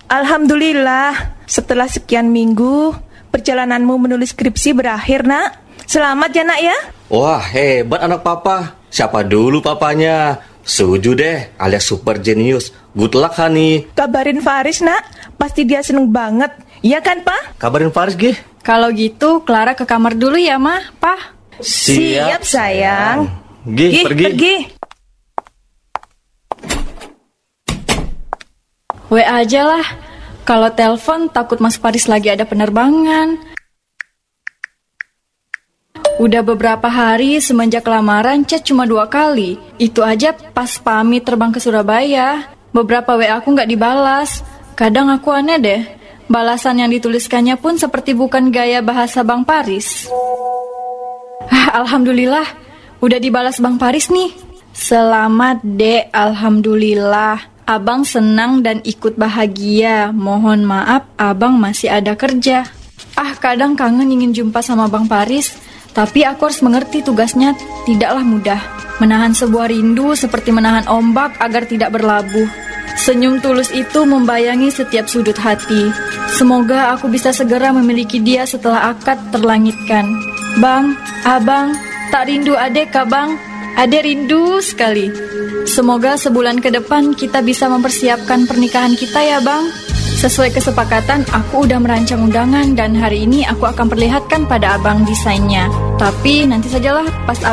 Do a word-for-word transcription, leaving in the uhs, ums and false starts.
Alhamdulillah, setelah sekian minggu, perjalananmu menulis skripsi berakhir, nak. Selamat ya, nak ya. Wah, hebat anak papa. Siapa dulu papanya? Setuju deh, alias super genius. Good luck, Hani. Kabarin Faris, nak. Pasti dia seneng banget. Iya kan, Pak? Kabarin Faris, Gih. Kalau gitu, Clara ke kamar dulu ya, Ma, Pa. Siap, sayang. Gih, Gih, pergi. pergi. W A aja lah. Kalau telepon takut Mas Faris lagi ada penerbangan. Udah beberapa hari semenjak lamaran chat cuma dua kali. Itu aja pas pamit terbang ke Surabaya. Beberapa W A aku nggak dibalas. Kadang aku aneh deh. Balasan yang dituliskannya pun seperti bukan gaya bahasa Bang Paris. Ah, Alhamdulillah, udah dibalas Bang Paris nih. Selamat dek, Alhamdulillah. Abang senang dan ikut bahagia. Mohon maaf, abang masih ada kerja. Ah, kadang kangen ingin jumpa sama Bang Paris. Tapi aku harus mengerti tugasnya tidaklah mudah. Menahan sebuah rindu seperti menahan ombak agar tidak berlabuh. Senyum tulus itu membayangi setiap sudut hati. Semoga aku bisa segera memiliki dia setelah akad terlangitkan. Bang, abang, tak rindu adek kah bang? Adek rindu sekali. Semoga sebulan ke depan kita bisa mempersiapkan pernikahan kita ya bang. Sesuai kesepakatan, aku udah merancang undangan dan hari ini aku akan perlihatkan pada abang desainnya. Tapi nanti sajalah pas abang